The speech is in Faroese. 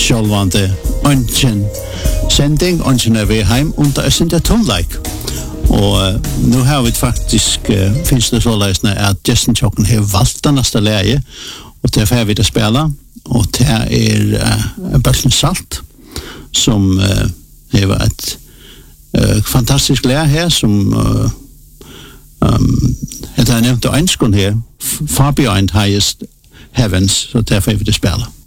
sjálvande ønsken sending, ønsken er vi heim, og det er sin det tonleik. Og nu har vi faktisk, finnes det så løsende at Justin Chokken har valgt det neste leie, og derfor har vi det spela, og det er Bølsen Salt, som har et fantastisk leie her, som det er nevnt ønsken her, Far Behind Highest Heavens, så derfor har vi det spela.